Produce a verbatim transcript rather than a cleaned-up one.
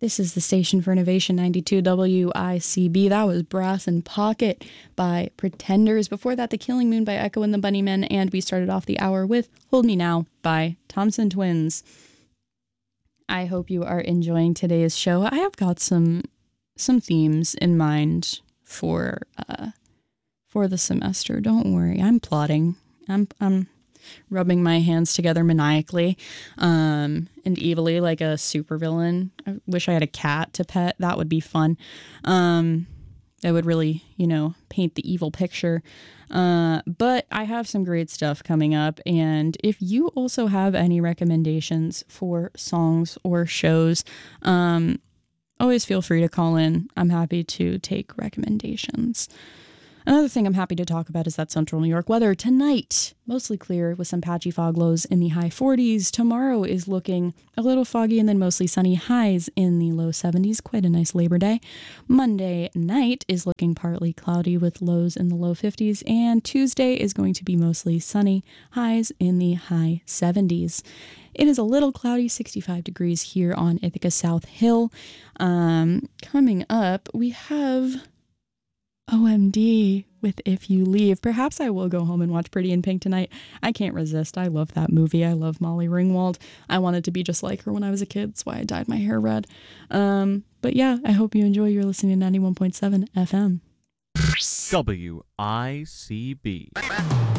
This is the station for Innovation ninety-two W I C B. That was Brass and Pocket by Pretenders. Before that, The Killing Moon by Echo and the Bunnymen. And we started off the hour with Hold Me Now by Thompson Twins. I hope you are enjoying today's show. I have got some some themes in mind for uh, for the semester. Don't worry, I'm plotting. I'm I'm rubbing my hands together maniacally um, and evilly like a supervillain. I wish I had a cat to pet. That would be fun. Um, that would really, you know, paint the evil picture. Uh, but I have some great stuff coming up. And if you also have any recommendations for songs or shows, um, always feel free to call in. I'm happy to take recommendations. Another thing I'm happy to talk about is that central New York weather. Tonight, mostly clear with some patchy fog, lows in the high forties. Tomorrow is looking a little foggy and then mostly sunny, highs in the low seventies. Quite a nice Labor Day. Monday night is looking partly cloudy with lows in the low fifties. And Tuesday is going to be mostly sunny, highs in the high seventies. It is a little cloudy, sixty-five degrees here on Ithaca South Hill. Um, coming up, we have O M D with If You Leave. Perhaps I will go home and watch Pretty in Pink tonight. I can't resist. I love that movie. I love Molly Ringwald. I wanted to be just like her when I was a kid. That's why I dyed my hair red. Um, but yeah, I hope you enjoy. You're listening to ninety-one point seven F M. W I C B.